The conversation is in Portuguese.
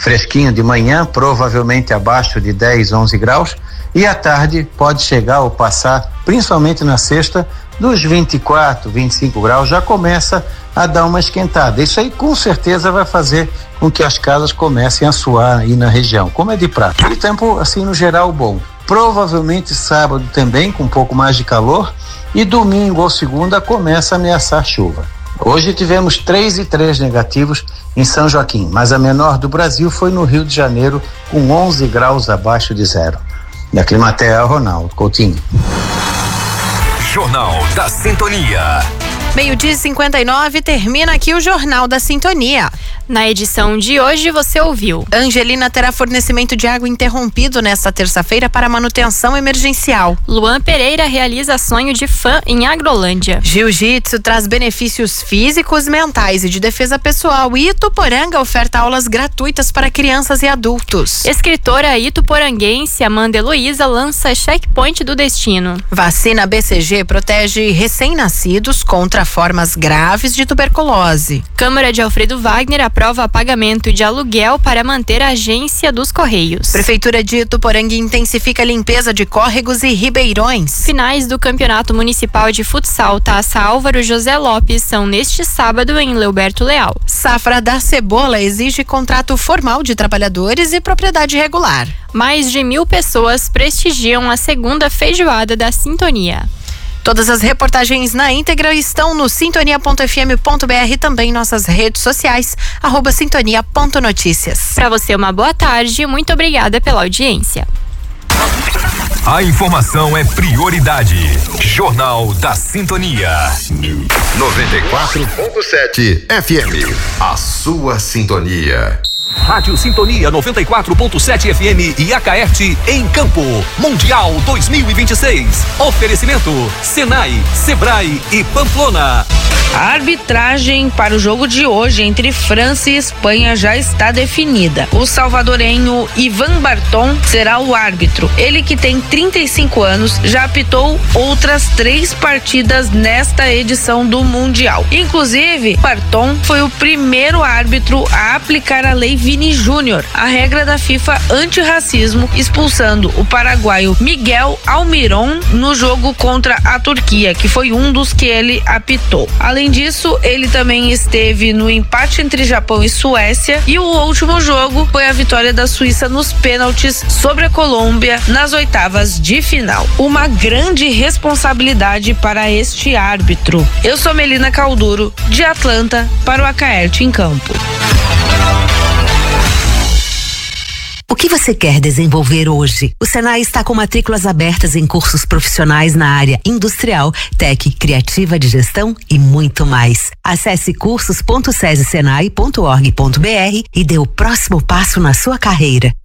fresquinho de manhã, provavelmente abaixo de 10, 11 graus, e à tarde pode chegar ou passar, principalmente na sexta, dos 24, 25 graus, já começa a dar uma esquentada. Isso aí com certeza vai fazer com que as casas comecem a suar aí na região, como é de praxe. E tempo, assim, no geral, bom. Provavelmente sábado também, com um pouco mais de calor, e domingo ou segunda começa a ameaçar chuva. Hoje tivemos 3 e 3 negativos em São Joaquim, mas a menor do Brasil foi no Rio de Janeiro, com 11 graus abaixo de zero. Da Climatea, Ronaldo Coutinho. Jornal da Sintonia. 12:59, termina aqui o Jornal da Sintonia. Na edição de hoje você ouviu: Angelina terá fornecimento de água interrompido nesta terça-feira para manutenção emergencial. Luan Pereira realiza sonho de fã em Agrolândia. Jiu-jitsu traz benefícios físicos, mentais e de defesa pessoal. E Ituporanga oferta aulas gratuitas para crianças e adultos. Escritora ituporanguense Amanda Heloísa lança Checkpoint do Destino. Vacina BCG protege recém-nascidos contra formas graves de tuberculose. Câmara de Alfredo Wagner aprova pagamento de aluguel para manter a agência dos Correios. Prefeitura de Ituporanga intensifica a limpeza de córregos e ribeirões. Finais do Campeonato Municipal de Futsal Taça Álvaro José Lopes são neste sábado em Leoberto Leal. Safra da cebola exige contrato formal de trabalhadores e propriedade regular. Mais de 1.000 pessoas prestigiam a segunda feijoada da Sintonia. Todas as reportagens na íntegra estão no sintonia.fm.br e também em nossas redes sociais, @sintonia.noticias. Para você, uma boa tarde, muito obrigada pela audiência. A informação é prioridade. Jornal da Sintonia. 94.7 FM. A sua sintonia. Rádio Sintonia 94.7 FM e Acaerte em Campo. Mundial 2026. Oferecimento Senai, Sebrae e Pamplona. A arbitragem para o jogo de hoje entre França e Espanha já está definida. O salvadorenho Ivan Barton será o árbitro. Ele, que tem 35 anos, já apitou outras 3 partidas nesta edição do Mundial. Inclusive, Barton foi o primeiro árbitro a aplicar a lei Vini Júnior, a regra da FIFA antirracismo, expulsando o paraguaio Miguel Almiron no jogo contra a Turquia, que foi um dos que ele apitou. Além disso, ele também esteve no empate entre Japão e Suécia, e o último jogo foi a vitória da Suíça nos pênaltis sobre a Colômbia nas oitavas de final. Uma grande responsabilidade para este árbitro. Eu sou Melina Calduro, de Atlanta, para o Acaerte em Campo. O que você quer desenvolver hoje? O Senai está com matrículas abertas em cursos profissionais na área industrial, tech, criativa de gestão e muito mais. Acesse cursos.sesesenai.org.br e dê o próximo passo na sua carreira.